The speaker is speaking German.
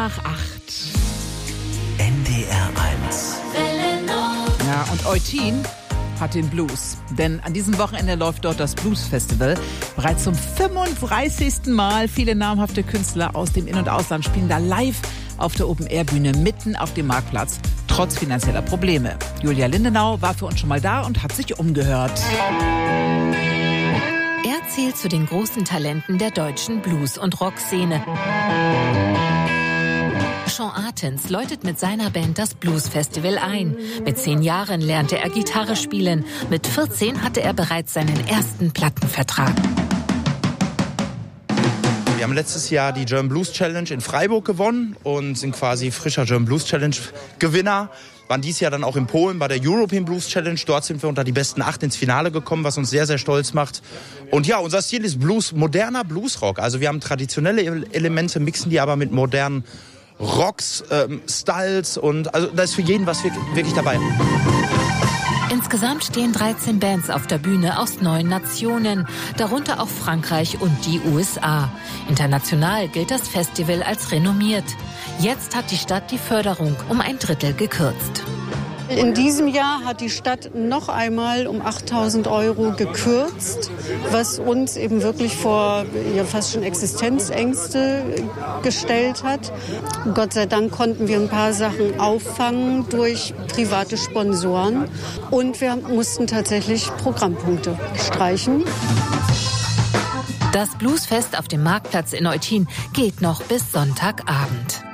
nach 8. NDR 1. Ja, und Eutin hat den Blues. Denn an diesem Wochenende läuft dort das Blues Festival. Bereits zum 35. Mal. Viele namhafte Künstler aus dem In- und Ausland spielen da live auf der Open-Air-Bühne mitten auf dem Marktplatz, trotz finanzieller Probleme. Julia Lindenau war für uns schon mal da und hat sich umgehört. Er zählt zu den großen Talenten der deutschen Blues- und Rockszene. Sean Artens läutet mit seiner Band das Blues Festival ein. Mit 10 Jahren lernte er Gitarre spielen. Mit 14 hatte er bereits seinen ersten Plattenvertrag. Wir haben letztes Jahr die German Blues Challenge in Freiburg gewonnen und sind quasi frischer German Blues Challenge Gewinner. Waren dieses Jahr dann auch in Polen bei der European Blues Challenge. Dort sind wir unter die besten 8 ins Finale gekommen, was uns sehr, sehr stolz macht. Und ja, unser Stil ist Blues, moderner Bluesrock. Also wir haben traditionelle Elemente, mixen die aber mit modernen Rocks, Styles und also da ist für jeden was wirklich dabei. Insgesamt stehen 13 Bands auf der Bühne aus 9 Nationen, darunter auch Frankreich und die USA. International gilt das Festival als renommiert. Jetzt hat die Stadt die Förderung um 1/3 gekürzt. In diesem Jahr hat die Stadt noch einmal um 8.000 € gekürzt, was uns eben wirklich vor fast schon Existenzängste gestellt hat. Gott sei Dank konnten wir ein paar Sachen auffangen durch private Sponsoren und wir mussten tatsächlich Programmpunkte streichen. Das Bluesfest auf dem Marktplatz in Eutin geht noch bis Sonntagabend.